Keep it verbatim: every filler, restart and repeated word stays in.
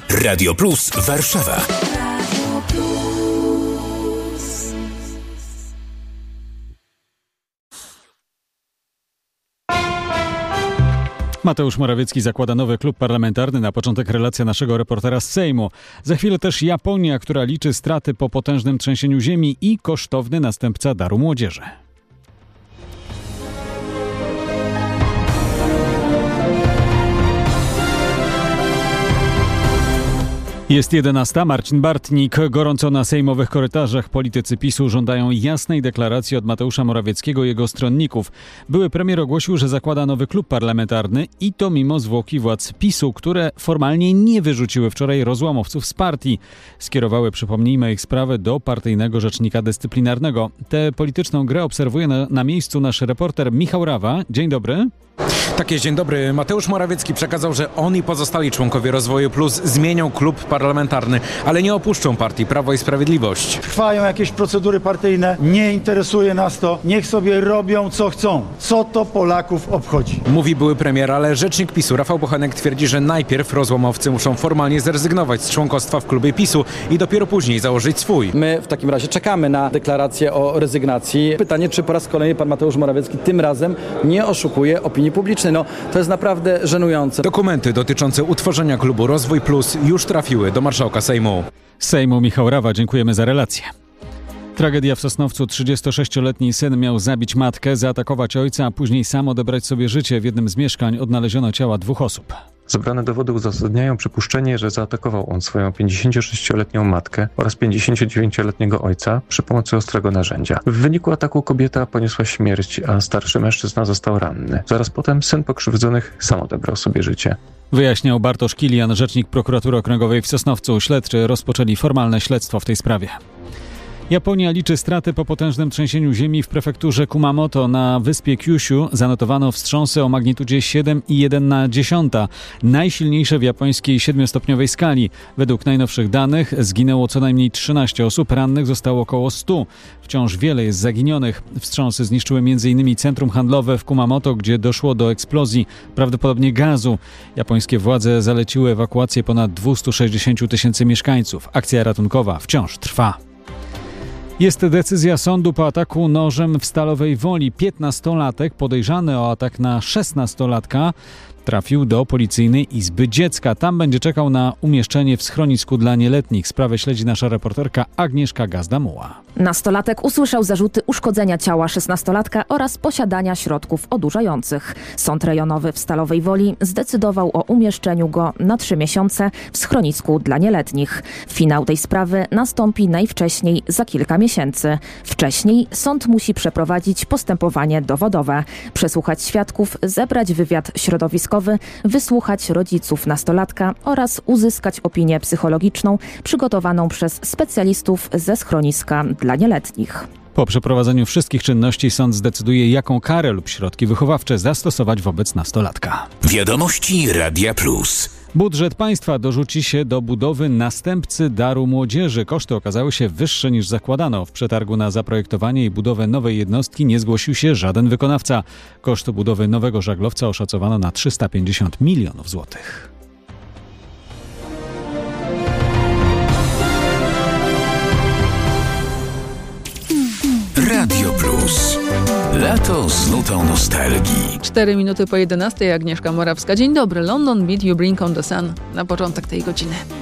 Radio Plus Warszawa. Mateusz Morawiecki zakłada nowy klub parlamentarny. Na początek relacja naszego reportera z Sejmu. Za chwilę też Japonia, która liczy straty po potężnym trzęsieniu ziemi i kosztowny następca Daru Młodzieży. Jest jedenasta. Marcin Bartnik. Gorąco na sejmowych korytarzach. Politycy PiSu żądają jasnej deklaracji od Mateusza Morawieckiego i jego stronników. Były premier ogłosił, że zakłada nowy klub parlamentarny i to mimo zwłoki władz PiSu, które formalnie nie wyrzuciły wczoraj rozłamowców z partii. Skierowały, przypomnijmy, ich sprawę do partyjnego rzecznika dyscyplinarnego. Tę polityczną grę obserwuje na, na miejscu nasz reporter Michał Rawa. Dzień dobry. Tak jest, dzień dobry. Mateusz Morawiecki przekazał, że on i pozostali członkowie Rozwoju Plus zmienią klub parlamentarny, ale nie opuszczą partii Prawo i Sprawiedliwość. Trwają jakieś procedury partyjne, nie interesuje nas to, niech sobie robią co chcą. Co to Polaków obchodzi? Mówi były premier, ale rzecznik PiSu Rafał Bochenek twierdzi, że najpierw rozłamowcy muszą formalnie zrezygnować z członkostwa w klubie PiSu i dopiero później założyć swój. My w takim razie czekamy na deklarację o rezygnacji. Pytanie, czy po raz kolejny pan Mateusz Morawiecki tym razem nie oszukuje opinii publicznej. No, to jest naprawdę żenujące. Dokumenty dotyczące utworzenia klubu Rozwój Plus już trafiły do marszałka Sejmu. Sejmu Michał Rawa, dziękujemy za relację. Tragedia w Sosnowcu. trzydziestosześcioletni syn miał zabić matkę, zaatakować ojca, a później sam odebrać sobie życie. W jednym z mieszkań odnaleziono ciała dwóch osób. Zebrane dowody uzasadniają przypuszczenie, że zaatakował on swoją pięćdziesięciosześcioletnią matkę oraz pięćdziesięciodziewięcioletniego ojca przy pomocy ostrego narzędzia. W wyniku ataku kobieta poniosła śmierć, a starszy mężczyzna został ranny. Zaraz potem syn pokrzywdzonych sam odebrał sobie życie. Wyjaśniał Bartosz Kilian, rzecznik prokuratury okręgowej w Sosnowcu. Śledczy rozpoczęli formalne śledztwo w tej sprawie. Japonia liczy straty po potężnym trzęsieniu ziemi w prefekturze Kumamoto. Na wyspie Kyushu zanotowano wstrząsy o magnitudzie siedem i jeden na dziesiąta. Najsilniejsze w japońskiej siedmiostopniowej skali. Według najnowszych danych zginęło co najmniej trzynaście osób, rannych zostało około stu. Wciąż wiele jest zaginionych. Wstrząsy zniszczyły m.in. centrum handlowe w Kumamoto, gdzie doszło do eksplozji, prawdopodobnie gazu. Japońskie władze zaleciły ewakuację ponad dwieście sześćdziesiąt tysięcy mieszkańców. Akcja ratunkowa wciąż trwa. Jest decyzja sądu po ataku nożem w Stalowej Woli. piętnastolatek podejrzany o atak na szesnastolatka trafił do policyjnej izby dziecka. Tam będzie czekał na umieszczenie w schronisku dla nieletnich. Sprawę śledzi nasza reporterka Agnieszka Gazda-Muła. Nastolatek usłyszał zarzuty uszkodzenia ciała szesnastolatka oraz posiadania środków odurzających. Sąd rejonowy w Stalowej Woli zdecydował o umieszczeniu go na trzy miesiące w schronisku dla nieletnich. Finał tej sprawy nastąpi najwcześniej za kilka miesięcy. Wcześniej sąd musi przeprowadzić postępowanie dowodowe, przesłuchać świadków, zebrać wywiad środowiskowy, wysłuchać rodziców nastolatka oraz uzyskać opinię psychologiczną przygotowaną przez specjalistów ze schroniska dla nieletnich. Po przeprowadzeniu wszystkich czynności sąd zdecyduje, jaką karę lub środki wychowawcze zastosować wobec nastolatka. Wiadomości Radia Plus. Budżet państwa dorzuci się do budowy następcy Daru Młodzieży. Koszty okazały się wyższe niż zakładano. W przetargu na zaprojektowanie i budowę nowej jednostki nie zgłosił się żaden wykonawca. Koszt budowy nowego żaglowca oszacowano na trzysta pięćdziesiąt milionów złotych. Radio Plus. Lato z nutą nostalgii. Cztery minuty po jedenastej. Agnieszka Morawska. Dzień dobry. London Beat You Bring on the Sun. Na początek tej godziny.